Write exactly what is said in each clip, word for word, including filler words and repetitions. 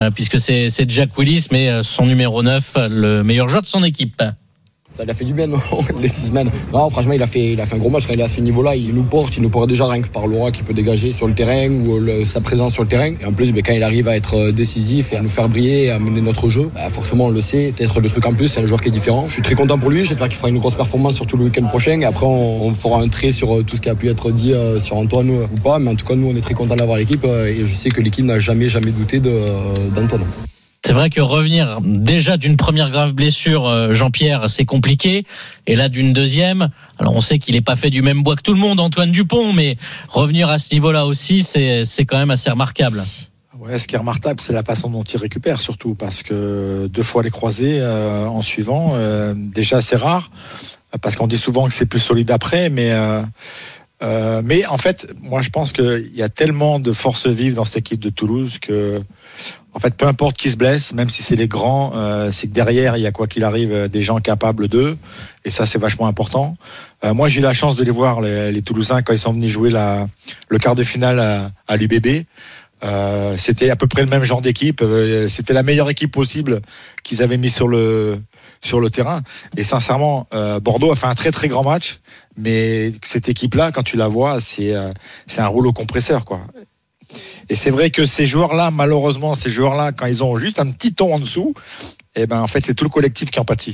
puisque c'est, c'est Jack Willis, mais son numéro neuf, le meilleur joueur de son équipe. Ça lui a fait du bien, non, les six semaines. Non, franchement, il a fait, il a fait un gros match quand il est à ce niveau-là. Il nous porte, il nous porte déjà rien que par l'aura qu'il peut dégager sur le terrain ou le, sa présence sur le terrain. Et en plus, ben, quand il arrive à être décisif et à nous faire briller, et à mener notre jeu, ben, forcément, on le sait. Peut-être le truc en plus, c'est un joueur qui est différent. Je suis très content pour lui. J'espère qu'il fera une grosse performance surtout le week-end prochain. Et après, on, on fera un trait sur tout ce qui a pu être dit euh, sur Antoine ou pas. Mais en tout cas, nous, on est très contents d'avoir l'équipe. Euh, et je sais que l'équipe n'a jamais, jamais douté de, euh, d'Antoine. C'est vrai que revenir déjà d'une première grave blessure, Jean-Pierre, c'est compliqué. Et là, d'une deuxième, alors on sait qu'il n'est pas fait du même bois que tout le monde, Antoine Dupont, mais revenir à ce niveau-là aussi, c'est, c'est quand même assez remarquable. Ouais, ce qui est remarquable, c'est la façon dont il récupère, surtout parce que deux fois les croisés euh, en suivant, euh, déjà c'est rare, parce qu'on dit souvent que c'est plus solide après, mais... Euh, Euh, mais en fait, moi je pense qu'il y a tellement de forces vives dans cette équipe de Toulouse que, en fait, peu importe qui se blesse, même si c'est les grands, euh, c'est que derrière il y a quoi qu'il arrive des gens capables d'eux, et ça c'est vachement important. Euh, moi j'ai eu la chance de les voir les, les Toulousains quand ils sont venus jouer la, le quart de finale à, à l'U B B. Euh, c'était à peu près le même genre d'équipe. Euh, c'était la meilleure équipe possible qu'ils avaient mis sur le sur le terrain. Et sincèrement, euh, Bordeaux a fait un très très grand match. Mais cette équipe-là, quand tu la vois, c'est euh, c'est un rouleau compresseur, quoi. Et c'est vrai que ces joueurs-là, malheureusement, ces joueurs-là, quand ils ont juste un petit ton en dessous, eh ben en fait, c'est tout le collectif qui en pâtit.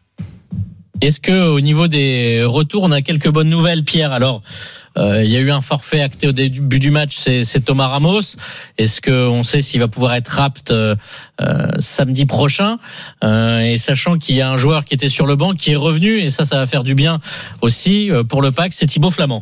Est-ce que au niveau des retours, on a quelques bonnes nouvelles, Pierre? Alors, euh, il y a eu un forfait acté au début du match, c'est, c'est Thomas Ramos. Est-ce qu'on sait s'il va pouvoir être apte euh, euh, samedi prochain, euh, et sachant qu'il y a un joueur qui était sur le banc qui est revenu, et ça, ça va faire du bien aussi euh, pour le P A C, c'est Thibaut Flamand.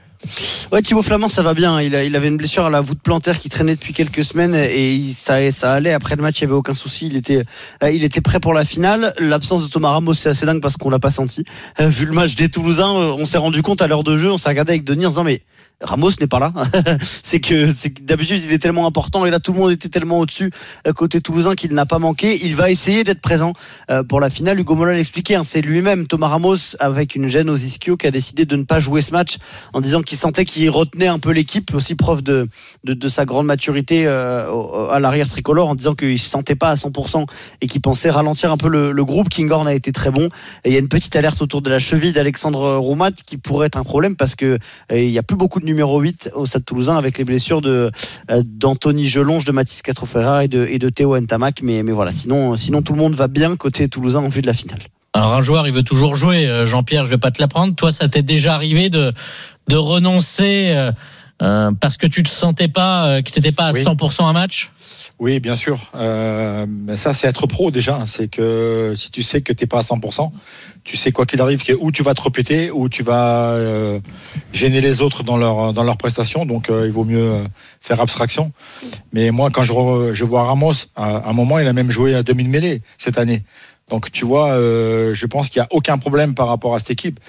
Ouais, Thibaut Flamand, ça va bien. Il, a, il avait une blessure à la voûte plantaire qui traînait depuis quelques semaines et il, ça, ça allait. Après le match, il n'y avait aucun souci. Il était, euh, il était prêt pour la finale. L'absence de Thomas Ramos, c'est assez dingue parce qu'on l'a pas senti. Euh, vu le match des Toulousains, on s'est rendu compte à l'heure de jeu, on s'est regardé avec Denis en disant mais Ramos n'est pas là. c'est que, c'est que d'habitude il est tellement important et là tout le monde était tellement au-dessus euh, côté toulousain qu'il n'a pas manqué. Il va essayer d'être présent euh, pour la finale. Hugo Mola l'expliquait, hein, c'est lui-même Thomas Ramos avec une gêne aux ischio qui a décidé de ne pas jouer ce match en disant qu'il sentait qu'il retenait un peu l'équipe, aussi preuve de de, de sa grande maturité euh, à l'arrière tricolore, en disant qu'il se sentait pas à cent pour cent et qu'il pensait ralentir un peu le, le groupe. Kinghorn a été très bon et il y a une petite alerte autour de la cheville d'Alexandre Roumat qui pourrait être un problème parce que euh, il y a plus beaucoup de numéro huit au Stade Toulousain avec les blessures de euh, d'Anthony Gelonge, de Mathis Catrofera et de et de Théo Ntamak, mais mais voilà, sinon sinon tout le monde va bien côté toulousain en vue de la finale. Alors un joueur, il veut toujours jouer, Jean-Pierre, je vais pas te l'apprendre. Toi, ça t'est déjà arrivé de de renoncer euh, euh, parce que tu te sentais pas, euh, que t'étais pas à oui. cent pour cent un match? Oui, bien sûr. Euh, mais ça, c'est être pro déjà. C'est que si tu sais que t'es pas à cent pour cent, tu sais quoi qu'il arrive, où tu vas te répéter, où tu vas euh, gêner les autres dans leur dans leurs prestations. Donc, euh, il vaut mieux faire abstraction. Mais moi, quand je re, je vois Ramos, à un moment, il a même joué à demi-mêlée cette année. Donc, tu vois, euh, je pense qu'il y a aucun problème par rapport à cette équipe.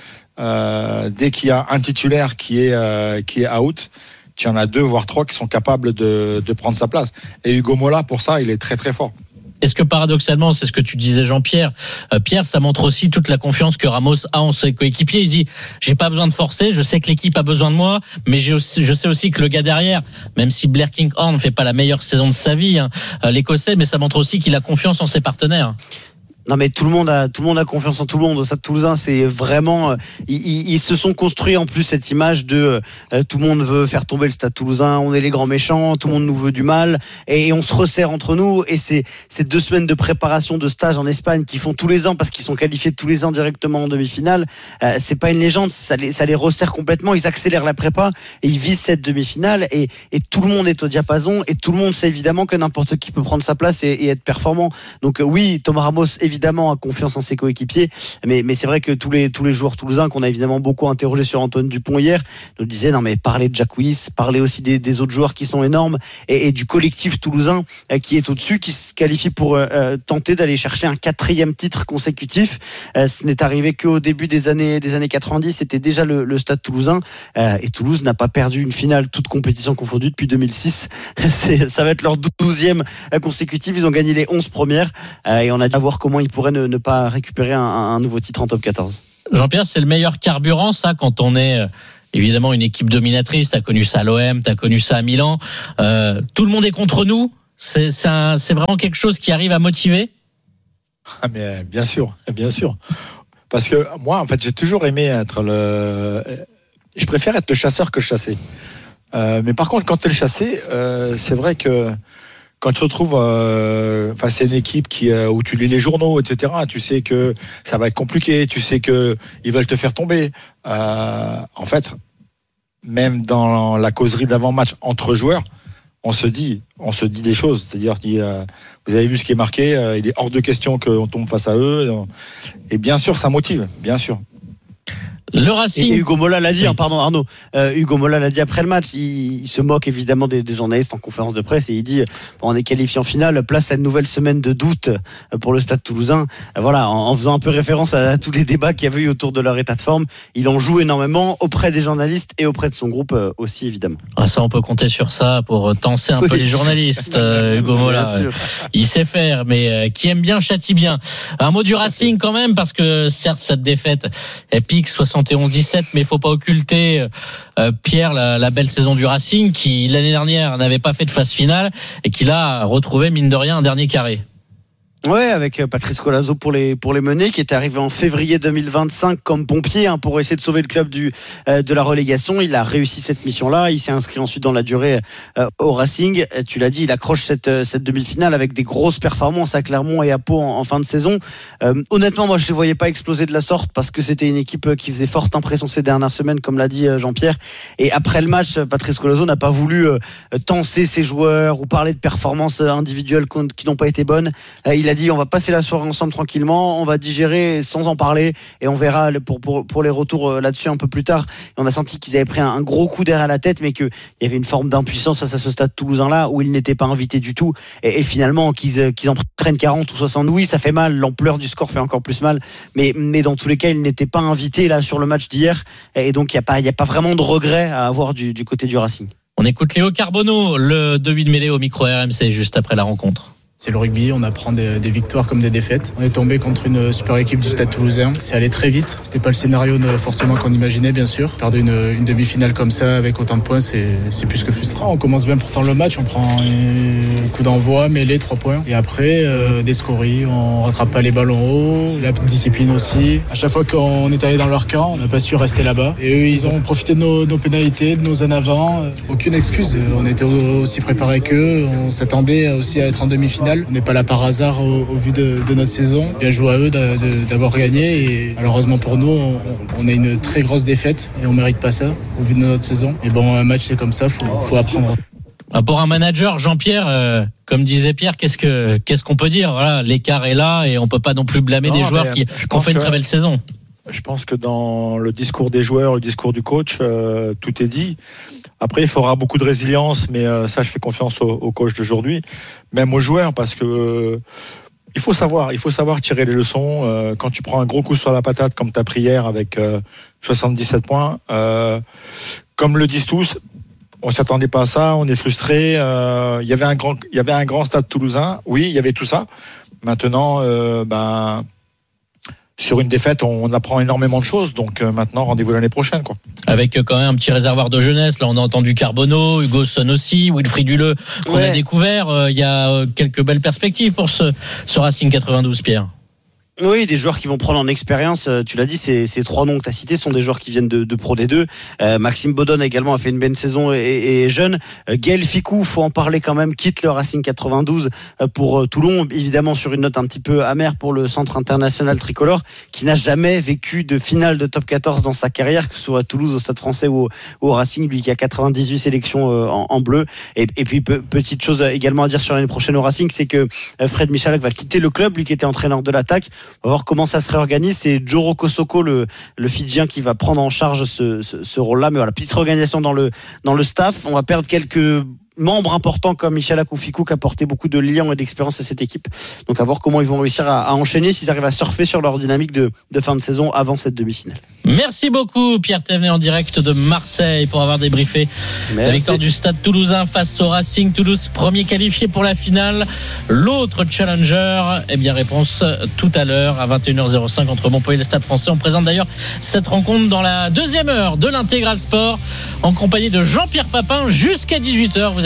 Euh, dès qu'il y a un titulaire qui est euh, qui est out, tu en as deux voire trois qui sont capables de de prendre sa place. Et Hugo Mola, pour ça, il est très très fort. Est-ce que paradoxalement, c'est ce que tu disais, Jean-Pierre, euh, Pierre, ça montre aussi toute la confiance que Ramos a en ses coéquipiers. Il dit, j'ai pas besoin de forcer, je sais que l'équipe a besoin de moi, mais j'ai aussi, je sais aussi que le gars derrière, même si Blair Kinghorn ne fait pas la meilleure saison de sa vie, hein, euh, l'Écossais, mais ça montre aussi qu'il a confiance en ses partenaires. Non mais tout le monde a tout le monde a confiance en tout le monde. Au Stade Toulousain, c'est vraiment ils, ils, ils se sont construits en plus cette image de euh, tout le monde veut faire tomber le Stade Toulousain, on est les grands méchants, tout le monde nous veut du mal et, et on se resserre entre nous. Et c'est ces deux semaines de préparation de stage en Espagne qu'ils font tous les ans parce qu'ils sont qualifiés tous les ans directement en demi-finale. Euh, c'est pas une légende, ça les ça les resserre complètement. Ils accélèrent la prépa et ils visent cette demi-finale et et tout le monde est au diapason et tout le monde sait évidemment que n'importe qui peut prendre sa place et, et être performant. Donc euh, oui, Thomas Ramos évidemment évidemment a confiance en ses coéquipiers, mais mais c'est vrai que tous les tous les joueurs toulousains qu'on a évidemment beaucoup interrogé sur Antoine Dupont hier nous disaient non mais parlez de Jack Willis, parlez aussi des, des autres joueurs qui sont énormes et, et du collectif toulousain euh, qui est au-dessus, qui se qualifie pour euh, tenter d'aller chercher un quatrième titre consécutif. Euh, ce n'est arrivé qu'au début des années des années quatre-vingt-dix, c'était déjà le, le Stade Toulousain euh, et Toulouse n'a pas perdu une finale toute compétition confondue depuis deux mille six. C'est, ça va être leur douzième consécutive. Ils ont gagné les onze premières euh, et on a hâte à voir comment ils pourraient ne, ne pas récupérer un, un nouveau titre en top quatorze. Jean-Pierre, c'est le meilleur carburant, ça, quand on est évidemment une équipe dominatrice. T'as connu ça à l'O M, t'as connu ça à Milan. Euh, tout le monde est contre nous. C'est, c'est, un, c'est vraiment quelque chose qui arrive à motiver. Ah mais bien sûr, bien sûr. Parce que moi, en fait, j'ai toujours aimé être le. Je préfère être le chasseur que le chassé. Euh, mais par contre, quand tu es le chassé, euh, c'est vrai que quand tu te retrouves euh, face à une équipe qui, euh, où tu lis les journaux, et cetera, tu sais que ça va être compliqué, tu sais que ils veulent te faire tomber. Euh, en fait, même dans la causerie d'avant-match entre joueurs, on se dit, on se dit des choses. C'est-à-dire que euh, vous avez vu ce qui est marqué, euh, il est hors de question qu'on tombe face à eux. Et bien sûr, ça motive, bien sûr. Le Racing. Et Hugo Mola l'a dit, hein, pardon Arnaud. Euh, Hugo Mola l'a dit après le match. Il, il se moque évidemment des, des journalistes en conférence de presse et il dit bon, on est qualifié en finale, place à une nouvelle semaine de doute pour le Stade Toulousain. Voilà, en, en faisant un peu référence à, à tous les débats qu'il y avait eu autour de leur état de forme. Il en joue énormément auprès des journalistes et auprès de son groupe euh, aussi évidemment. Ah, ça, on peut compter sur ça pour tenser un oui. peu les journalistes. Euh, Hugo Mola, euh, il sait faire, mais euh, qui aime bien châtie bien. Un mot du Racing quand même, parce que certes cette défaite elle pique soixante et onze dix-sept, mais il faut pas occulter euh, Pierre la, la belle saison du Racing qui l'année dernière n'avait pas fait de phase finale et qui l'a retrouvé mine de rien un dernier carré. Ouais, avec Patrice Colazo pour les pour les mener, qui était arrivé en février deux mille vingt-cinq comme pompier hein, pour essayer de sauver le club du euh, de la relégation. Il a réussi cette mission-là. Il s'est inscrit ensuite dans la durée euh, au Racing. Tu l'as dit, il accroche cette cette demi-finale avec des grosses performances à Clermont et à Pau en, en fin de saison. Euh, honnêtement, moi, je les voyais pas exploser de la sorte parce que c'était une équipe qui faisait forte impression ces dernières semaines, comme l'a dit Jean-Pierre. Et après le match, Patrice Colazo n'a pas voulu euh, tenser ses joueurs ou parler de performances individuelles qui n'ont pas été bonnes. Euh, il a dit on va passer la soirée ensemble tranquillement, on va digérer sans en parler et on verra pour pour pour les retours là-dessus un peu plus tard. Et on a senti qu'ils avaient pris un, un gros coup d'air à la tête, mais qu'il y avait une forme d'impuissance à ce Stade Toulousain là où ils n'étaient pas invités du tout et, et finalement qu'ils qu'ils en prennent quarante ou soixante, oui ça fait mal, l'ampleur du score fait encore plus mal, mais mais dans tous les cas ils n'étaient pas invités là sur le match d'hier et donc il y a pas il y a pas vraiment de regret à avoir du du côté du Racing. On écoute Léo Carbonneau, le deux huit de mêlée au micro R M C juste après la rencontre. C'est le rugby, on apprend des, des victoires comme des défaites. On est tombé contre une super équipe du Stade Toulousain. C'est allé très vite. C'était pas le scénario de, forcément qu'on imaginait, bien sûr. Perdre une, une demi-finale comme ça avec autant de points, c'est, c'est plus que frustrant. On commence bien pourtant le match, on prend un coup d'envoi, mêlée, trois points. Et après, euh, des scories, on rattrape pas les ballons hauts, la discipline aussi. À chaque fois qu'on est allé dans leur camp, on n'a pas su rester là-bas. Et eux, ils ont profité de nos, nos pénalités, de nos en avant. Aucune excuse. On était aussi préparés qu'eux. On s'attendait aussi à être en demi-finale. On n'est pas là par hasard au, au vu de, de notre saison. Bien joué à eux de, de, d'avoir gagné et malheureusement pour nous, on, on a une très grosse défaite et on mérite pas ça au vu de notre saison. Et bon, un match c'est comme ça, faut, faut apprendre. Pour un manager, Jean-Pierre, euh, comme disait Pierre, qu'est-ce que qu'est-ce qu'on peut dire ? Voilà, l'écart est là et on peut pas non plus blâmer non, des joueurs qui, qui ont fait une très belle saison. Je pense que dans le discours des joueurs, le discours du coach, euh, tout est dit. Après, il faudra beaucoup de résilience, mais euh, ça, je fais confiance au, au coach d'aujourd'hui, même aux joueurs, parce que euh, il faut savoir, il faut savoir tirer les leçons. Euh, quand tu prends un gros coup sur la patate, comme t'as pris hier avec euh, soixante-dix-sept points, euh, comme le disent tous, on s'attendait pas à ça, on est frustré. Euh, il y avait un grand, il y avait un grand Stade Toulousain, oui, il y avait tout ça. Maintenant, euh, ben. Sur une défaite, on apprend énormément de choses. Donc euh, maintenant, rendez-vous l'année prochaine, quoi. Avec euh, quand même un petit réservoir de jeunesse. Là, on a entendu Carbonneau, Hugo Son aussi, Wilfried Duleux qu'on ouais. a découvert. Il euh, y a euh, quelques belles perspectives pour ce, ce Racing quatre-vingt-douze, Pierre. Oui, des joueurs qui vont prendre en expérience. Tu l'as dit, ces, ces trois noms que tu as cités sont des joueurs qui viennent de, de Pro D deux. Euh, Maxime Baudonne également a fait une belle saison et, et est jeune. Euh, Gaël Ficou, faut en parler quand même, quitte le Racing quatre-vingt-douze pour Toulon. Évidemment sur une note un petit peu amère pour le centre international tricolore, qui n'a jamais vécu de finale de top quatorze dans sa carrière, que ce soit à Toulouse, au Stade Français ou au, au Racing, lui qui a quatre-vingt-dix-huit sélections euh, en, en bleu. Et, et puis pe, petite chose également à dire sur l'année prochaine au Racing, c'est que Fred Michalak va quitter le club, lui qui était entraîneur de l'attaque. On va voir comment ça se réorganise. C'est Joro Kosoko, le, le Fidjien, qui va prendre en charge ce, ce, ce rôle-là. Mais voilà, petite réorganisation dans le, dans le staff. On va perdre quelques membres importants comme Michalak ou Ficou, qui apportaient beaucoup de liens et d'expérience à cette équipe. Donc à voir comment ils vont réussir à, à enchaîner, s'ils arrivent à surfer sur leur dynamique de, de fin de saison avant cette demi-finale. Merci beaucoup Pierre Thévenet en direct de Marseille pour avoir débriefé Merci. La victoire du Stade Toulousain face au Racing Toulouse, premier qualifié pour la finale. L'autre challenger, eh bien réponse tout à l'heure à vingt et une heures cinq entre Montpellier et le Stade Français. On présente d'ailleurs cette rencontre dans la deuxième heure de l'Intégral Sport en compagnie de Jean-Pierre Papin jusqu'à dix-huit heures. Vous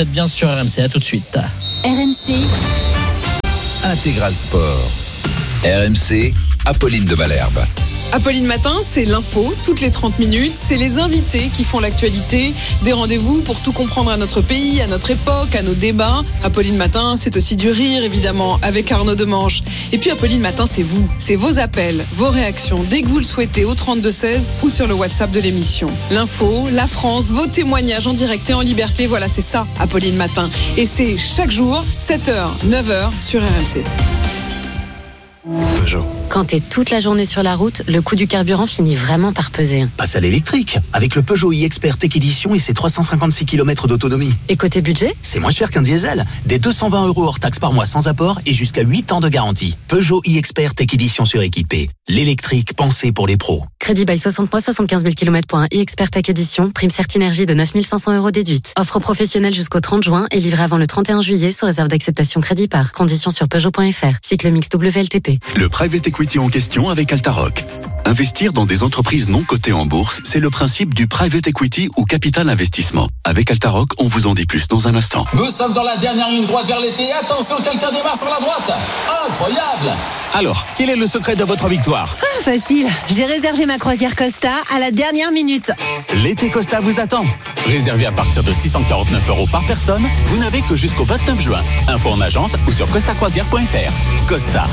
êtes bien sur R M C. À tout de suite. R M C Intégral Sport. R M C, Apolline de Malherbe. Apolline Matin, c'est l'info, toutes les trente minutes. C'est les invités qui font l'actualité. Des rendez-vous pour tout comprendre à notre pays, à notre époque, à nos débats. Apolline Matin, c'est aussi du rire, évidemment, avec Arnaud Demange. Et puis Apolline Matin, c'est vous. C'est vos appels, vos réactions, dès que vous le souhaitez, au trente-deux seize ou sur le WhatsApp de l'émission. L'info, la France, vos témoignages en direct et en liberté. Voilà, c'est ça, Apolline Matin. Et c'est chaque jour, sept heures, neuf heures, sur R M C. Peugeot. Quand t'es toute la journée sur la route, le coût du carburant finit vraiment par peser. Passe à l'électrique, avec le Peugeot e-Expert Tech Edition et ses trois cent cinquante-six kilomètres d'autonomie. Et côté budget ? C'est moins cher qu'un diesel. Des deux cent vingt euros hors taxe par mois sans apport et jusqu'à huit ans de garantie. Peugeot e-Expert Tech Edition suréquipé. L'électrique pensé pour les pros. Crédit bail soixante mois, soixante-quinze mille kilomètres pour un e-Expert Tech Edition. Prime Certinergie de neuf mille cinq cents euros déduite. Offre professionnelle jusqu'au trente juin et livrée avant le trente et un juillet sous réserve d'acceptation crédit par. Conditions sur Peugeot point F R. Cycle mix W L T P. Le private equity en question avec Altaroc. Investir dans des entreprises non cotées en bourse, c'est le principe du private equity ou capital investissement. Avec Altaroc, on vous en dit plus dans un instant. Nous sommes dans la dernière ligne droite vers l'été. Attention, quelqu'un démarre sur la droite. Incroyable! Alors, quel est le secret de votre victoire? Ah, facile. J'ai réservé ma croisière Costa à la dernière minute. L'été Costa vous attend. Réservé à partir de six cent quarante-neuf euros par personne, vous n'avez que jusqu'au vingt-neuf juin. Info en agence ou sur costa croisière point F R. Costa.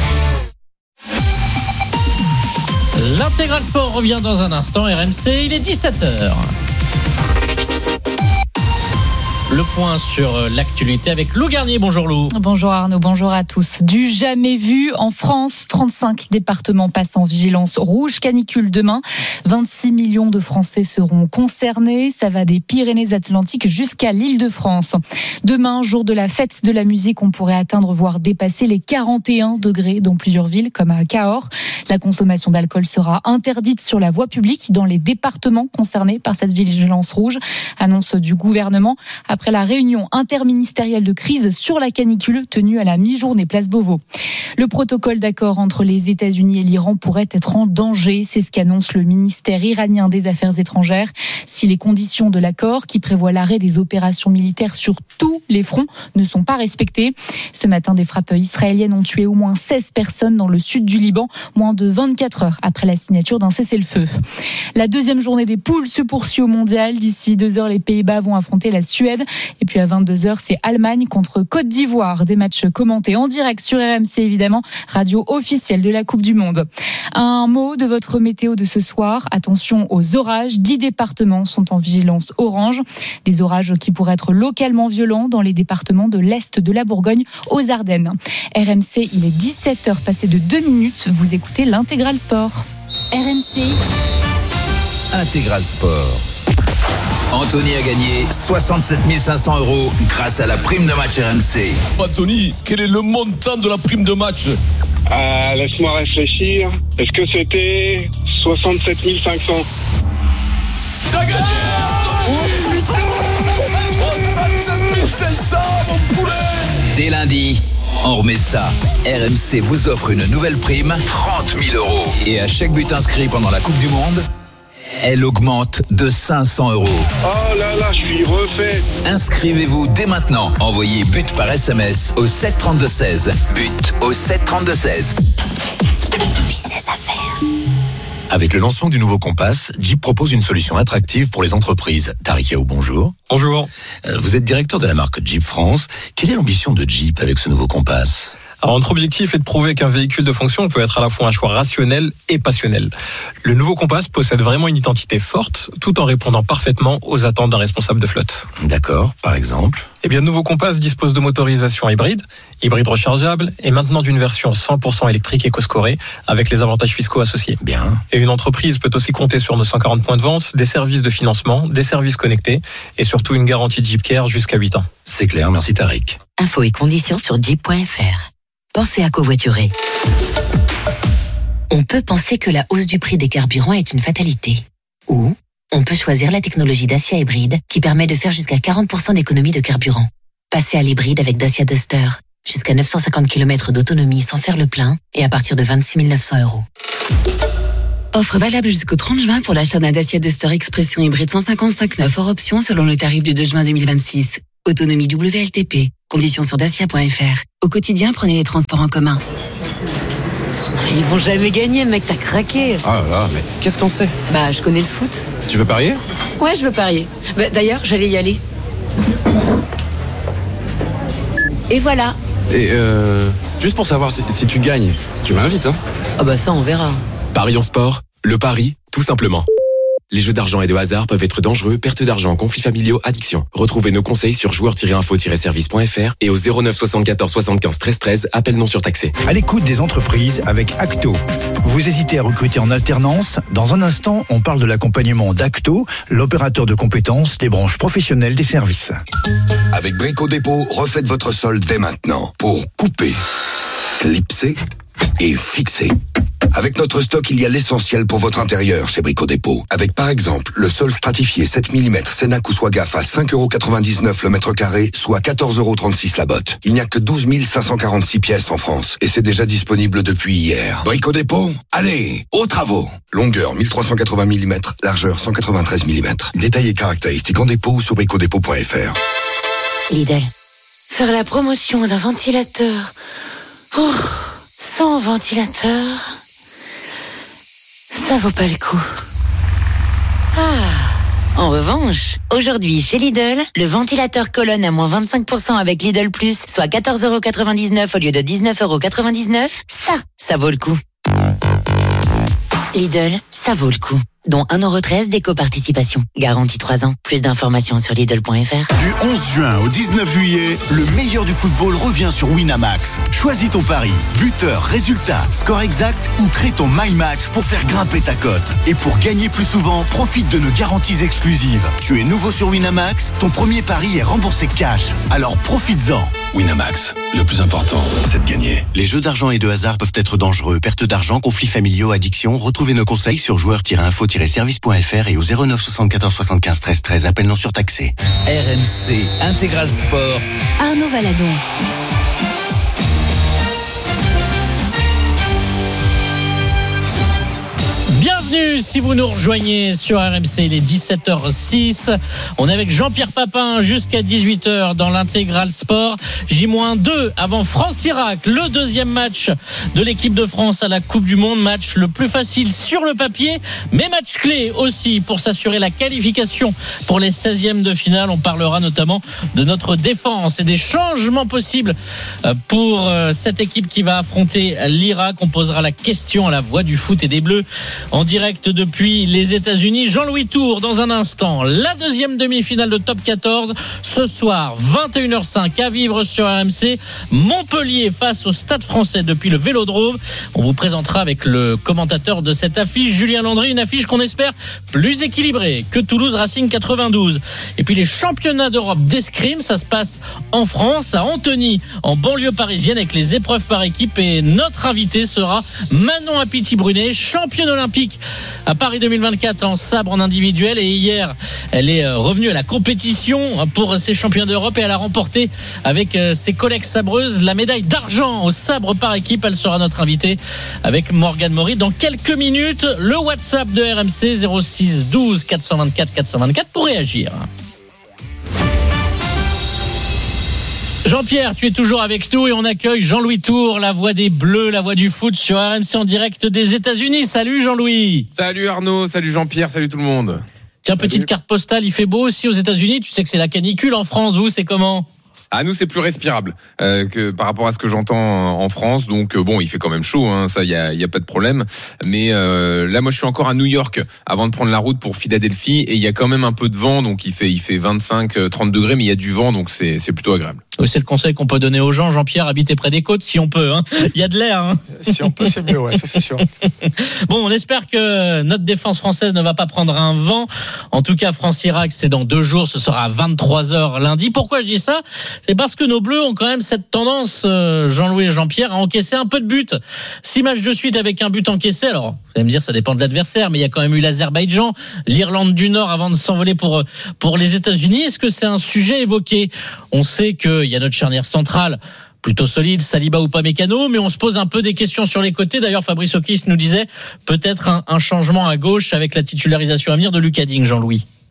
L'intégral sport revient dans un instant. R M C, il est dix-sept heures. Le point sur l'actualité avec Lou Garnier. Bonjour Lou. Bonjour Arnaud, bonjour à tous. Du jamais vu en France, trente-cinq départements passent en vigilance rouge canicule demain. vingt-six millions de Français seront concernés. Ça va des Pyrénées-Atlantiques jusqu'à l'Île-de-France. Demain, jour de la fête de la musique, on pourrait atteindre voire dépasser les quarante et un degrés dans plusieurs villes comme à Cahors. La consommation d'alcool sera interdite sur la voie publique dans les départements concernés par cette vigilance rouge. Annonce du gouvernement après la réunion interministérielle de crise sur la canicule tenue à la mi-journée place Beauvau. Le protocole d'accord entre les États-Unis et l'Iran pourrait être en danger. C'est ce qu'annonce le ministère iranien des Affaires étrangères. Si les conditions de l'accord, qui prévoit l'arrêt des opérations militaires sur tous les fronts, ne sont pas respectées. Ce matin, des frappes israéliennes ont tué au moins seize personnes dans le sud du Liban, moins de vingt-quatre heures après la signature d'un cessez-le-feu. La deuxième journée des poules se poursuit au mondial. D'ici deux heures, les Pays-Bas vont affronter la Suède. Et puis à vingt-deux heures, c'est Allemagne contre Côte d'Ivoire. Des matchs commentés en direct sur R M C, évidemment, radio officielle de la Coupe du Monde. Un mot de votre météo de ce soir. Attention aux orages. Dix départements sont en vigilance orange. Des orages qui pourraient être localement violents dans les départements de l'Est de la Bourgogne aux Ardennes. R M C, il est dix-sept heures passées de deux minutes. Vous écoutez l'Intégral Sport. R M C Intégral Sport. Anthony a gagné soixante-sept mille cinq cents euros grâce à la prime de match R M C. Anthony, quel est le montant de la prime de match? euh, Laisse-moi réfléchir. Est-ce que c'était soixante-sept mille cinq cents? T'as gagné, Anthony! soixante-sept mille cinq cents, mon poulet! Dès lundi, on remet ça. R M C vous offre une nouvelle prime, trente mille euros. Et à chaque but inscrit pendant la Coupe du Monde, elle augmente de cinq cents euros. Oh là là, je suis refait. Inscrivez-vous dès maintenant. Envoyez but par S M S au sept trente-deux seize. But au sept trente-deux seize. Business à faire. Avec le lancement du nouveau Compass, Jeep propose une solution attractive pour les entreprises. Tariq Yaou, bonjour. Bonjour. Vous êtes directeur de la marque Jeep France. Quelle est l'ambition de Jeep avec ce nouveau Compass ? Alors, notre objectif est de prouver qu'un véhicule de fonction peut être à la fois un choix rationnel et passionnel. Le nouveau Compass possède vraiment une identité forte, tout en répondant parfaitement aux attentes d'un responsable de flotte. D'accord, par exemple ? Eh bien, le nouveau Compass dispose de motorisation hybride, hybride rechargeable, et maintenant d'une version cent pour cent électrique éco-scorée, avec les avantages fiscaux associés. Bien. Et une entreprise peut aussi compter sur nos cent quarante points de vente, des services de financement, des services connectés, et surtout une garantie Jeep Care jusqu'à huit ans. C'est clair, merci Tariq. Infos et conditions sur jeep point F R. Pensez à covoiturer. On peut penser que la hausse du prix des carburants est une fatalité. Ou on peut choisir la technologie Dacia hybride qui permet de faire jusqu'à quarante pour cent d'économie de carburant. Passez à l'hybride avec Dacia Duster. Jusqu'à neuf cent cinquante kilomètres d'autonomie sans faire le plein et à partir de vingt-six mille neuf cents euros. Offre valable jusqu'au trente juin pour l'achat d'un Dacia Duster Expression hybride cent cinquante-cinq neuf hors option selon le tarif du deux juin deux mille vingt-six. Autonomie W L T P. Conditions sur dacia point f r. Au quotidien, prenez les transports en commun. Ils vont jamais gagner, mec, t'as craqué. Oh là là, mais qu'est-ce qu'on sait? Bah, je connais le foot. Tu veux parier? Ouais, je veux parier. Bah, d'ailleurs, j'allais y aller. Et voilà. Et euh, juste pour savoir si, si tu gagnes, tu m'invites, hein? Ah bah ça, on verra. Parions sport, le pari, tout simplement. Les jeux d'argent et de hasard peuvent être dangereux, perte d'argent, conflits familiaux, addiction. Retrouvez nos conseils sur joueurs tiret info tiret service point f r et au zéro neuf soixante-quatorze soixante-quinze treize treize, appel non surtaxé. À l'écoute des entreprises avec Acto. Vous hésitez à recruter en alternance? Dans un instant, on parle de l'accompagnement d'Acto, l'opérateur de compétences des branches professionnelles des services. Avec Brico Dépôt, refaites votre sol dès maintenant pour couper, clipser et fixer. Avec notre stock, il y a l'essentiel pour votre intérieur chez Brico Dépôt. Avec par exemple le sol stratifié sept millimètres Sénac ou Swagaf à cinq euros quatre-vingt-dix-neuf le mètre carré, soit quatorze euros trente-six la botte. Il n'y a que douze mille cinq cent quarante-six pièces en France et c'est déjà disponible depuis hier. Brico Dépôt, allez, aux travaux. Longueur mille trois cent quatre-vingts millimètres, largeur cent quatre-vingt-treize millimètres. Détails et caractéristiques en dépôt ou sur brico dépôt point f r. Lidl. Faire la promotion d'un ventilateur. Oh, sans ventilateur. Ça vaut pas le coup. Ah. En revanche, aujourd'hui chez Lidl, le ventilateur colonne à moins vingt-cinq pour cent avec Lidl Plus, soit quatorze euros quatre-vingt-dix-neuf au lieu de dix-neuf euros quatre-vingt-dix-neuf. Ça, ça vaut le coup. Lidl, ça vaut le coup. Dont un euro treize d'éco-participation. Garantie trois ans. Plus d'informations sur Lidl point f r. Du onze juin au dix-neuf juillet, le meilleur du football revient sur Winamax. Choisis ton pari, buteur, résultat, score exact ou crée ton My Match pour faire grimper ta cote. Et pour gagner plus souvent, profite de nos garanties exclusives. Tu es nouveau sur Winamax, ton premier pari est remboursé cash. Alors profites-en. Winamax, le plus important, c'est de gagner. Les jeux d'argent et de hasard peuvent être dangereux. Perte d'argent, conflits familiaux, addiction. Retrouvez nos conseils sur joueurs tiret info tiret service point f r et au zéro neuf soixante-quatorze soixante-quinze treize treize, appel non surtaxé. R M C Intégral Sport. Arnaud Valadon. Bienvenue si vous nous rejoignez sur R M C, il est dix-sept heures six. On est avec Jean-Pierre Papin jusqu'à dix-huit heures dans l'Intégral Sport. J deux avant France-Irak, le deuxième match de l'équipe de France à la Coupe du Monde. Match le plus facile sur le papier, mais match clé aussi pour s'assurer la qualification pour les seizièmes de finale. On parlera notamment de notre défense et des changements possibles pour cette équipe qui va affronter l'Irak. On posera la question à la voix du foot et des Bleus en direct depuis les États-Unis. Jean-Louis Tour dans un instant. La deuxième demi-finale de Top quatorze ce soir, vingt et une heures cinq à vivre sur R M C. Montpellier face au Stade Français depuis le Vélodrome. On vous présentera avec le commentateur de cette affiche, Julien Landry, une affiche qu'on espère plus équilibrée que Toulouse Racing quatre-vingt-douze. Et puis les championnats d'Europe d'escrime, ça se passe en France, à Antony, en banlieue parisienne, avec les épreuves par équipe. Et notre invité sera Manon Apiti-Brunet, championne olympique à Paris deux mille vingt-quatre en sabre en individuel. Et hier, elle est revenue à la compétition pour ces championnats d'Europe et elle a remporté avec ses collègues sabreuses la médaille d'argent au sabre par équipe. Elle sera notre invitée avec Morgane Maury dans quelques minutes. Le WhatsApp de R M C zéro six douze quatre cent vingt-quatre quatre cent vingt-quatre pour réagir. Jean-Pierre, tu es toujours avec nous et on accueille Jean-Louis Tour, la voix des Bleus, la voix du foot sur R M C en direct des États-Unis. Salut Jean-Louis. Salut Arnaud, salut Jean-Pierre, salut tout le monde. Tiens, salut. Petite carte postale, il fait beau aussi aux États-Unis. Tu sais que c'est la canicule en France, vous, c'est comment ? À nous, c'est plus respirable euh, que par rapport à ce que j'entends en France. Donc euh, bon, il fait quand même chaud, hein, ça, il y a, y a pas de problème. Mais euh, là, moi, je suis encore à New York avant de prendre la route pour Philadelphie et il y a quand même un peu de vent, donc il fait il fait vingt-cinq trente degrés, mais il y a du vent, donc c'est c'est plutôt agréable. C'est le conseil qu'on peut donner aux gens, Jean-Pierre, habiter près des côtes si on peut. Hein. Il y a de l'air. Hein. Si on peut, c'est mieux, ouais, ça c'est sûr. Bon, on espère que notre défense française ne va pas prendre un vent. En tout cas, France-Irak, c'est dans deux jours, ce sera à vingt-trois heures lundi. Pourquoi je dis ça ? C'est parce que nos Bleus ont quand même cette tendance, Jean-Louis et Jean-Pierre, à encaisser un peu de buts. Six matchs de suite avec un but encaissé. Alors, vous allez me dire, ça dépend de l'adversaire, mais il y a quand même eu l'Azerbaïdjan, l'Irlande du Nord avant de s'envoler pour, pour les États-Unis. Est-ce que c'est un sujet évoqué ? On sait qu'il y a notre charnière centrale plutôt solide, Saliba ou pas Mécano, mais on se pose un peu des questions sur les côtés. D'ailleurs, Fabrice Okis nous disait peut-être un, un changement à gauche avec la titularisation à venir de Lucas Digne, Jean-Louis.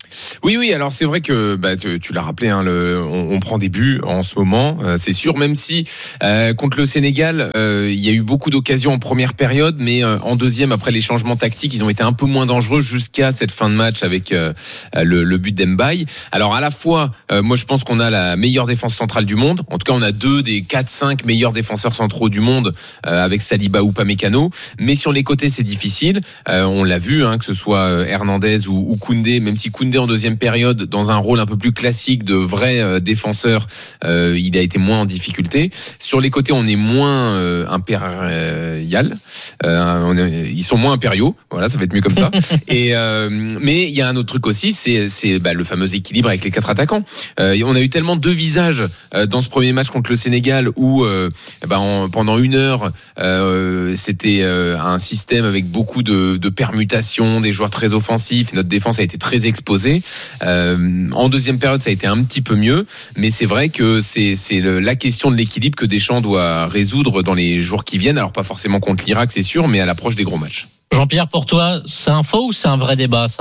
Oui, oui. Alors c'est vrai que bah, tu, tu l'as rappelé, hein, le, on, on prend des buts en ce moment, euh, c'est sûr. Même si euh, contre le Sénégal, euh, il y a eu beaucoup d'occasions en première période, mais euh, en deuxième, après les changements tactiques, ils ont été un peu moins dangereux jusqu'à cette fin de match avec euh, le, le but d'Mbaye. Alors à la fois, euh, moi je pense qu'on a la meilleure défense centrale du monde. En tout cas, on a deux des quatre, cinq meilleurs défenseurs centraux du monde euh, avec Saliba ou Upamecano. Mais sur les côtés, c'est difficile. Euh, on l'a vu, hein, que ce soit Hernandez ou, ou Koundé, même si Koundé en deuxième période, dans un rôle un peu plus classique de vrai euh, défenseur, euh, il a été moins en difficulté. Sur les côtés, on est moins euh, impérial. Euh, on est, ils sont moins impériaux. Voilà, ça va être mieux comme ça. Et euh, mais il y a un autre truc aussi, c'est, c'est bah, le fameux équilibre avec les quatre attaquants. Euh, on a eu tellement deux visages euh, dans ce premier match contre le Sénégal où euh, bah, en, pendant une heure, euh, c'était euh, un système avec beaucoup de, de permutations, des joueurs très offensifs. Notre défense a été très exposée. Euh, en deuxième période, ça a été un petit peu mieux, mais c'est vrai que c'est, c'est le, la question de l'équilibre que Deschamps doit résoudre dans les jours qui viennent. Alors pas forcément contre l'Irak, c'est sûr, mais à l'approche des gros matchs. Jean-Pierre, pour toi, c'est un faux ou c'est un vrai débat, ça ?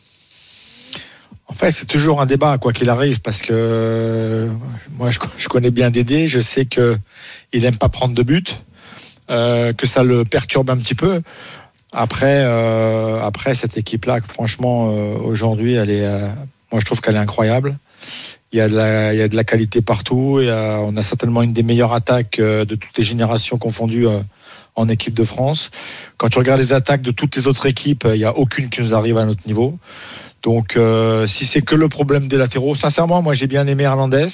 En fait, c'est toujours un débat, quoi qu'il arrive, parce que euh, moi, je, je connais bien Dédé, je sais que il aime pas prendre de but, euh, que ça le perturbe un petit peu. Après, euh, après cette équipe-là, franchement, euh, aujourd'hui, elle est, euh, moi, je trouve qu'elle est incroyable. Il y a de la, il y a de la qualité partout. Il y a, on a certainement une des meilleures attaques euh, de toutes les générations confondues euh, en équipe de France. Quand tu regardes les attaques de toutes les autres équipes, il y a aucune qui nous arrive à notre niveau. Donc, euh, si c'est que le problème des latéraux, sincèrement, moi, j'ai bien aimé Hernandez.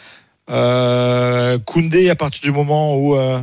Euh, Koundé, à partir du moment où euh,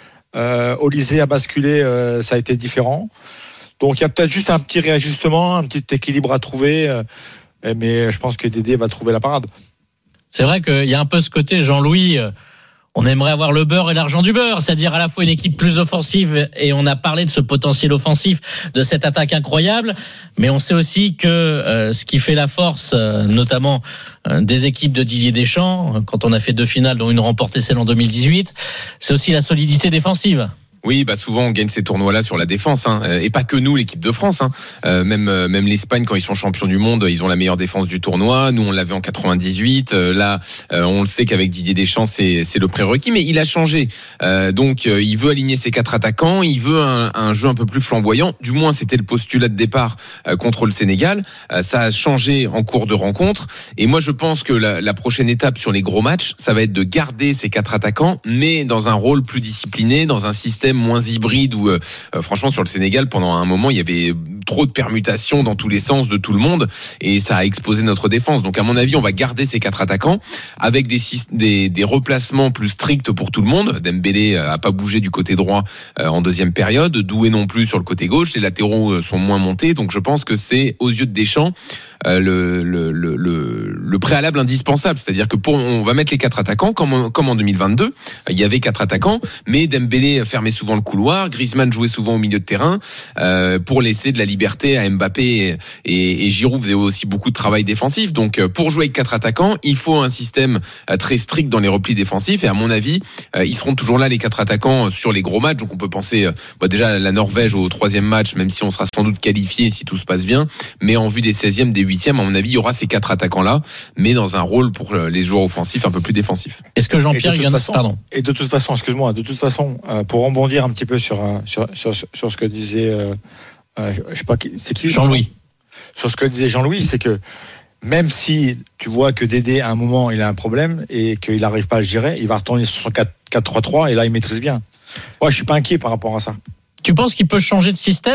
euh, Olysée a basculé, euh, ça a été différent. Donc, il y a peut-être juste un petit réajustement, un petit équilibre à trouver. Euh, mais je pense que Dédé va trouver la parade. C'est vrai qu'il y a un peu ce côté, Jean-Louis, euh, on aimerait avoir le beurre et l'argent du beurre, c'est-à-dire à la fois une équipe plus offensive, et on a parlé de ce potentiel offensif, de cette attaque incroyable, mais on sait aussi que euh, ce qui fait la force, euh, notamment euh, des équipes de Didier Deschamps, quand on a fait deux finales, dont une remportée celle en deux mille dix-huit, c'est aussi la solidité défensive. Oui, bah souvent on gagne ces tournois-là sur la défense, hein. Et pas que nous, l'équipe de France. Hein. Euh, même euh, même l'Espagne, quand ils sont champions du monde, ils ont la meilleure défense du tournoi. Nous, on l'avait en quatre-vingt-dix-huit. Euh, là, euh, on le sait qu'avec Didier Deschamps, c'est c'est le prérequis, mais il a changé. Euh, donc, euh, il veut aligner ses quatre attaquants. Il veut un, un jeu un peu plus flamboyant. Du moins, c'était le postulat de départ euh, contre le Sénégal. Euh, ça a changé en cours de rencontre. Et moi, je pense que la, la prochaine étape sur les gros matchs, ça va être de garder ces quatre attaquants, mais dans un rôle plus discipliné, dans un système moins hybride où euh, franchement sur le Sénégal pendant un moment il y avait trop de permutations dans tous les sens de tout le monde et ça a exposé notre défense. Donc à mon avis on va garder ces quatre attaquants avec des des, des replacements plus stricts pour tout le monde. Dembélé a pas bougé du côté droit euh, en deuxième période, Doué non plus sur le côté gauche, les latéraux sont moins montés, donc je pense que c'est aux yeux de Deschamps euh, le, le, le, le, le préalable indispensable, c'est-à-dire que pour on va mettre les quatre attaquants comme, comme en deux mille vingt-deux, il y avait quatre attaquants, mais Dembélé fermait souvent le couloir, Griezmann jouait souvent au milieu de terrain euh, pour laisser de la liberté à Mbappé et, et, et Giroud faisait aussi beaucoup de travail défensif. Donc pour jouer avec quatre attaquants, il faut un système très strict dans les replis défensifs et à mon avis, euh, ils seront toujours là les quatre attaquants sur les gros matchs. Donc on peut penser euh, bah, déjà la Norvège au troisième match, même si on sera sans doute qualifié si tout se passe bien, mais en vue des seizièmes, des huitièmes, à mon avis, il y aura ces quatre attaquants-là, mais dans un rôle pour les joueurs offensifs un peu plus défensifs. Est-ce que Jean-Pierre, il y en a... Pardon. Et de toute façon, excuse-moi, de toute façon, euh, pour rebondir un petit peu sur, euh, sur, sur, sur ce que disait, euh, euh, je, je sais pas, c'est qui Jean-Louis. Sur ce que disait Jean-Louis, c'est que même si tu vois que Dédé, à un moment, il a un problème et qu'il n'arrive pas à le gérer, il va retourner sur son quatre trois trois et là, il maîtrise bien. Moi, je suis pas inquiet par rapport à ça. Tu penses qu'il peut changer de système ?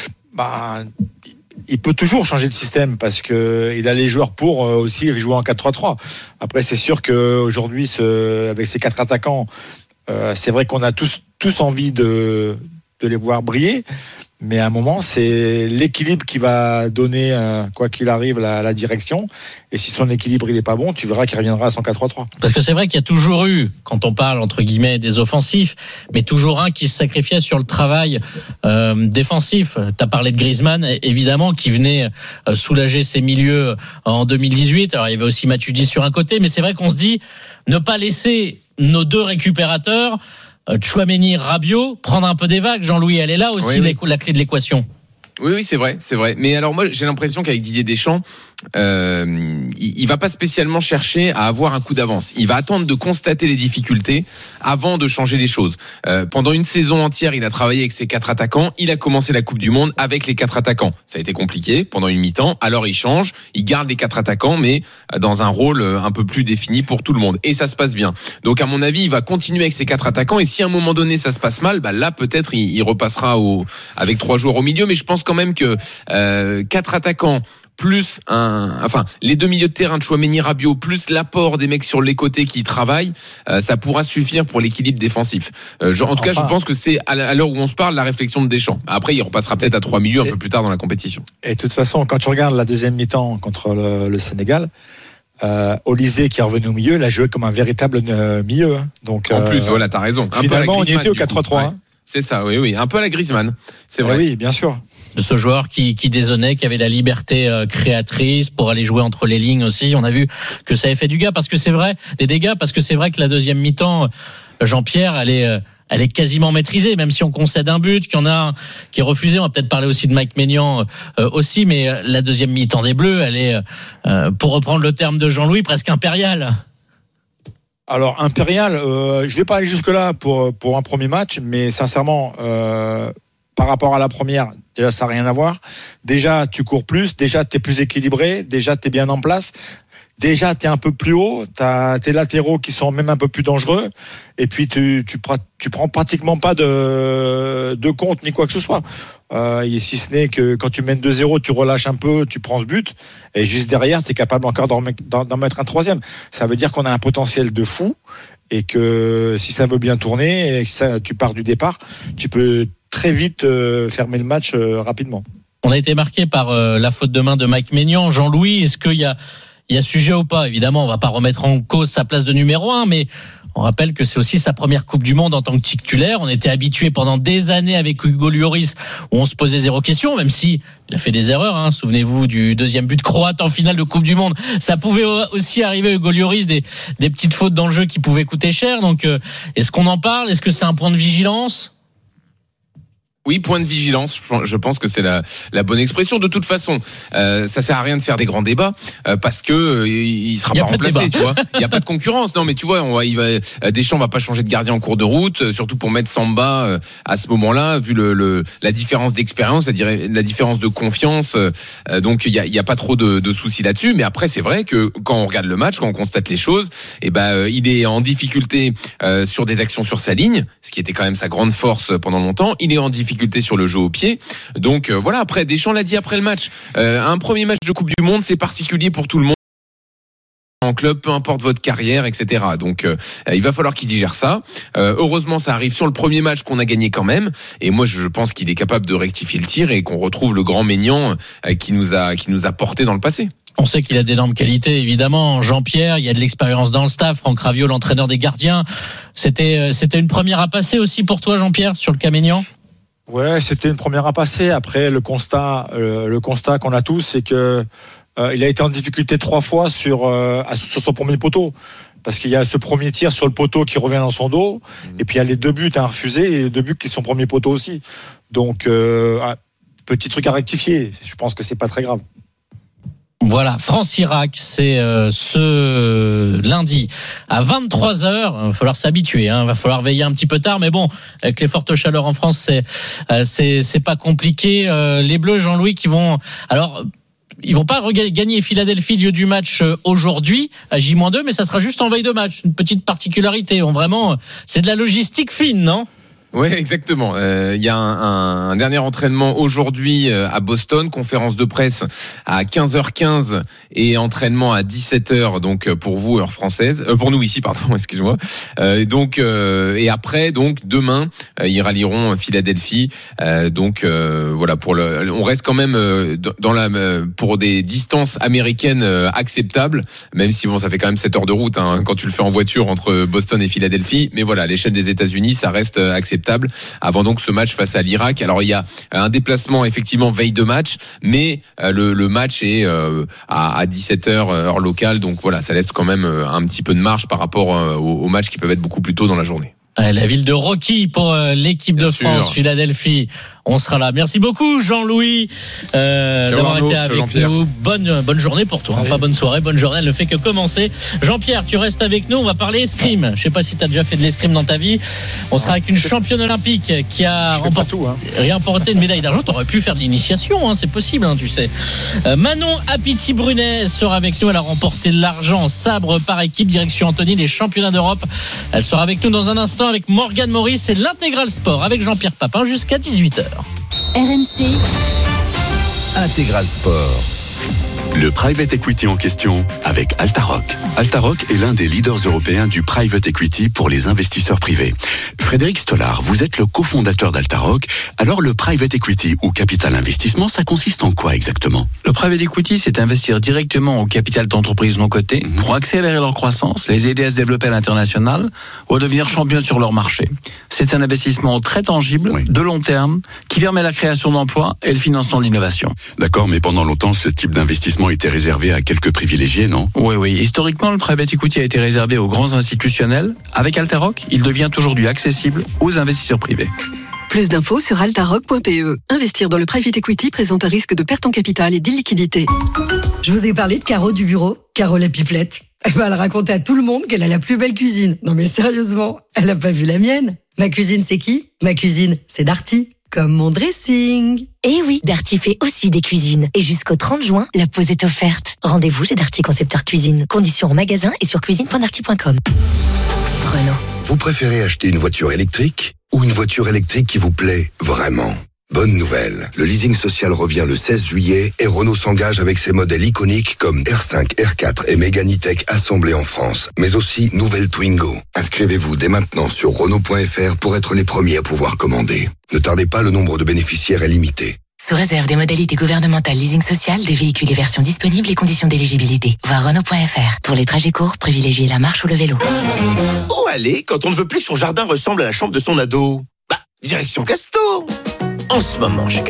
Bah, il peut toujours changer de système parce que il a les joueurs pour aussi jouer en quatre trois trois. Après, c'est sûr qu'aujourd'hui, ce, avec ces quatre attaquants, euh, c'est vrai qu'on a tous, tous envie de, de les voir briller. Mais à un moment, c'est l'équilibre qui va donner, euh, quoi qu'il arrive, la, la direction. Et si son équilibre il est pas bon, tu verras qu'il reviendra à son quatre trois trois. Parce que c'est vrai qu'il y a toujours eu, quand on parle entre guillemets des offensifs, mais toujours un qui se sacrifiait sur le travail euh, défensif. Tu as parlé de Griezmann, évidemment, qui venait euh, soulager ses milieux en deux mille dix-huit. Alors il y avait aussi Matuidi sur un côté, mais c'est vrai qu'on se dit ne pas laisser nos deux récupérateurs, Tchouaméni, Rabiot, prendre un peu des vagues. Jean-Louis, elle est là aussi, oui, oui. la clé de l'équation. Oui, oui, c'est vrai, c'est vrai. Mais alors moi, j'ai l'impression qu'avec Didier Deschamps, euh, il, il va pas spécialement chercher à avoir un coup d'avance. Il va attendre de constater les difficultés avant de changer les choses. Euh, pendant une saison entière, il a travaillé avec ses quatre attaquants. Il a commencé la Coupe du Monde avec les quatre attaquants. Ça a été compliqué pendant une mi-temps. Alors il change, il garde les quatre attaquants, mais dans un rôle un peu plus défini pour tout le monde. Et ça se passe bien. Donc à mon avis, il va continuer avec ses quatre attaquants. Et si à un moment donné ça se passe mal, bah là peut-être il, il repassera au, avec trois joueurs au milieu. Mais je pense quand même que euh, quatre attaquants plus un, enfin les deux milieux de terrain de Tchouaméni, Rabiot, plus l'apport des mecs sur les côtés qui travaillent, euh, ça pourra suffire pour l'équilibre défensif. Euh, je, en tout enfin, cas, je pense que c'est à l'heure où on se parle la réflexion de Deschamps. Après, il repassera peut-être à trois milieux un et, peu plus tard dans la compétition. Et de toute façon, quand tu regardes la deuxième mi-temps contre le, le Sénégal, euh, Olysée qui est revenu au milieu, il a joué comme un véritable euh, milieu. Donc en euh, plus, voilà, t'as raison. Un finalement, peu on y était au quatre trois trois. Ouais. C'est ça, oui, oui, un peu à la Griezmann. C'est vrai. Eh oui, bien sûr. De ce joueur qui, qui dézonnait, qui avait la liberté euh, créatrice pour aller jouer entre les lignes aussi. On a vu que ça avait fait du gars parce que c'est vrai, des dégâts parce que c'est vrai que la deuxième mi-temps, Jean-Pierre, elle est, euh, elle est quasiment maîtrisée, même si on concède un but, qu'il y en a un qui est refusé. On va peut-être parler aussi de Mike Maignan euh, aussi, mais la deuxième mi-temps des Bleus, elle est, euh, pour reprendre le terme de Jean-Louis, presque impériale. Alors impérial, euh, je vais pas aller jusque là pour pour un premier match, mais sincèrement, euh, par rapport à la première, déjà ça n'a rien à voir. Déjà tu cours plus, déjà t'es plus équilibré, déjà t'es bien en place, déjà t'es un peu plus haut, t'as tes latéraux qui sont même un peu plus dangereux, et puis tu tu tu prends pratiquement pas de de compte ni quoi que ce soit. Euh, si ce n'est que quand tu mènes deux zéro, tu relâches un peu, tu prends ce but, et juste derrière, tu es capable encore d'en, d'en, d'en mettre un troisième. Ça veut dire qu'on a un potentiel de fou, et que si ça veut bien tourner, et que ça, tu pars du départ, tu peux très vite euh, fermer le match euh, rapidement. On a été marqué par euh, la faute de main de Mike Maignan. Jean-Louis, est-ce qu'il y a, il y a sujet ou pas? Évidemment, on va pas remettre en cause sa place de numéro un, mais on rappelle que c'est aussi sa première Coupe du Monde en tant que titulaire. On était habitué pendant des années avec Hugo Lloris où on se posait zéro question, même si il a fait des erreurs. Hein. Souvenez-vous du deuxième but croate en finale de Coupe du Monde. Ça pouvait aussi arriver à Hugo Lloris, des, des petites fautes dans le jeu qui pouvaient coûter cher. Donc, euh, est-ce qu'on en parle? Est-ce que c'est un point de vigilance? Oui, point de vigilance. Je pense que c'est la, la bonne expression. De toute façon, euh, ça sert à rien de faire des grands débats euh, parce que euh, il sera pas remplacé, tu vois. Il y a pas de concurrence. Non, mais tu vois, on va, il va, Deschamps va pas changer de gardien en cours de route, surtout pour mettre Samba euh, à ce moment-là, vu le, le la différence d'expérience, la, la différence de confiance. Euh, donc il y a, il y a pas trop de, de soucis là-dessus. Mais après, c'est vrai que quand on regarde le match, quand on constate les choses, et ben euh, il est en difficulté euh, sur des actions sur sa ligne, ce qui était quand même sa grande force pendant longtemps. Il est en difficulté sur le jeu au pied. Donc euh, voilà, après Deschamps l'a dit après le match, euh, un premier match de Coupe du Monde, c'est particulier pour tout le monde en club, peu importe votre carrière, et cetera. Donc euh, il va falloir qu'il digère ça. Euh, heureusement, ça arrive sur le premier match qu'on a gagné quand même. Et moi, je pense qu'il est capable de rectifier le tir et qu'on retrouve le grand Maignan euh, qui nous a qui nous a porté dans le passé. On sait qu'il a d'énormes qualités, évidemment. Jean-Pierre, il y a de l'expérience dans le staff. Franck Raviot, l'entraîneur des gardiens. C'était c'était une première à passer aussi pour toi, Jean-Pierre, sur le cas Maignan. Ouais, c'était une première à passer. Après, le constat, euh, le constat qu'on a tous, c'est que euh, il a été en difficulté trois fois sur euh, sur son premier poteau, parce qu'il y a ce premier tir sur le poteau qui revient dans son dos, et puis il y a les deux buts à refuser et les deux buts qui sont premier poteau aussi. Donc, euh, petit truc à rectifier. Je pense que c'est pas très grave. Voilà, France-Irak, c'est euh, ce lundi à vingt-trois heures. Il va falloir s'habituer, hein. Il va falloir veiller un petit peu tard, mais bon, avec les fortes chaleurs en France, c'est euh, c'est c'est pas compliqué. Euh, les Bleus, Jean-Louis, qui vont alors. Ils vont pas gagner Philadelphie lieu du match aujourd'hui à J moins deux, mais ça sera juste en veille de match. Une petite particularité. On vraiment, c'est de la logistique fine, non? Oui, exactement. Il euh, y a un, un dernier entraînement aujourd'hui à Boston, conférence de presse à quinze heures quinze et entraînement à dix-sept heures, donc pour vous, heure française, euh, pour nous ici, pardon, excuse-moi. Euh, donc euh, et après, donc demain, euh, ils rallieront Philadelphie. Euh, donc euh, voilà, pour le, on reste quand même euh, dans la pour des distances américaines euh, acceptables, même si bon, ça fait quand même sept heures de route hein, quand tu le fais en voiture entre Boston et Philadelphie. Mais voilà, à l'échelle des États-Unis, ça reste acceptable. Avant donc ce match face à l'Irak. Alors il y a un déplacement effectivement veille de match, mais le, le match est euh, à, à dix-sept heures heure locale, donc voilà, ça laisse quand même un petit peu de marge par rapport aux, aux matchs qui peuvent être beaucoup plus tôt dans la journée. La ville de Rocky pour l'équipe Bien de France, sûr. Philadelphie. on sera là. Merci beaucoup Jean-Louis euh, Ciao, d'avoir Arnaud. été Ciao, avec Jean-Pierre. nous. Bonne bonne journée pour toi. Hein, pas bonne soirée, bonne journée. Elle ne fait que commencer. Jean-Pierre, tu restes avec nous. On va parler escrime. Je sais pas si tu as déjà fait de l'escrime dans ta vie. On sera avec une championne olympique qui a remporté, tout, hein. remporté une médaille d'argent. Tu aurais pu faire de l'initiation, hein, c'est possible, hein, tu sais. Euh, Manon Apiti-Brunet sera avec nous. Elle a remporté de l'argent en sabre par équipe, direction Anthony, les championnats d'Europe. Elle sera avec nous dans un instant avec Morgane Maurice et l'intégral sport avec Jean-Pierre Papin jusqu'à dix-huit heures. R M C Intégral Sport. Le private equity en question avec Altaroc. Altaroc est l'un des leaders européens du private equity pour les investisseurs privés. Frédéric Stollard, vous êtes le cofondateur d'Altaroc. Alors le private equity ou capital investissement, ça consiste en quoi exactement ? Le private equity, c'est investir directement au capital d'entreprises non cotées mmh. pour accélérer leur croissance, les aider à se développer à l'international ou à devenir champion sur leur marché. C'est un investissement très tangible, oui. de long terme, qui permet la création d'emplois et le financement de l'innovation. D'accord, mais pendant longtemps, ce type d'investissement était réservé à quelques privilégiés, non ? Oui, oui. Historiquement, le private equity a été réservé aux grands institutionnels. Avec Altaroc, il devient aujourd'hui accessible aux investisseurs privés. Plus d'infos sur altaroc point p e. Investir dans le private equity présente un risque de perte en capital et d'illiquidité. Je vous ai parlé de Caro du bureau, Caro la pipelette. Eh ben, elle racontait à tout le monde qu'elle a la plus belle cuisine. Non mais sérieusement, elle a pas vu la mienne. Ma cuisine, c'est qui ? Ma cuisine, c'est Darty. Comme mon dressing. Eh oui, Darty fait aussi des cuisines. Et jusqu'au trente juin, la pause est offerte. Rendez-vous chez Darty Concepteur Cuisine. Conditions en magasin et sur cuisine point darty point com. Renault. Vous préférez acheter une voiture électrique ou une voiture électrique qui vous plaît vraiment ? Bonne nouvelle, le leasing social revient le seize juillet et Renault s'engage avec ses modèles iconiques comme R cinq, R quatre et Mégane E-Tech assemblés en France, mais aussi nouvelle Twingo. Inscrivez-vous dès maintenant sur Renault point F R pour être les premiers à pouvoir commander. Ne tardez pas, le nombre de bénéficiaires est limité. Sous réserve des modalités gouvernementales leasing social, des véhicules et versions disponibles et conditions d'éligibilité. Voir Renault point F R. Pour les trajets courts, privilégiez la marche ou le vélo. Où aller quand on ne veut plus que son jardin ressemble à la chambre de son ado ? Bah, direction Casto. En ce moment, chez